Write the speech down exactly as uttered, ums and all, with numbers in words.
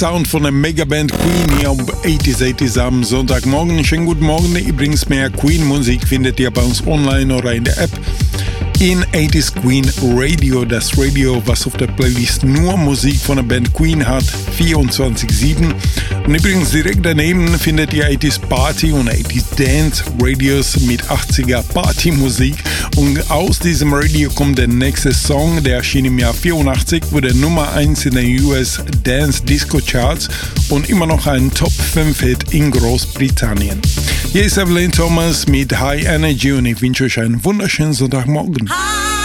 Sound von der Megaband Queen hier um achtzig achtzig am Sonntagmorgen. Schönen guten Morgen. Übrigens mehr Queen-Musik findet ihr bei uns online oder in der App. In achtzig Queen Radio, das Radio, was auf der Playlist nur Musik von der Band Queen hat, vierundzwanzig sieben. Und übrigens direkt daneben findet ihr achtzig Party und achtzig Dance Radios mit achtziger Partymusik. Und aus diesem Radio kommt der nächste Song, der erschien im Jahr vierundachtzig, wurde Nummer eins in den U S Dance Disco Charts und immer noch ein Top fünf Hit in Großbritannien. Hier ist Evelyn Thomas mit High Energy und ich wünsche euch einen wunderschönen Sonntagmorgen. Hi.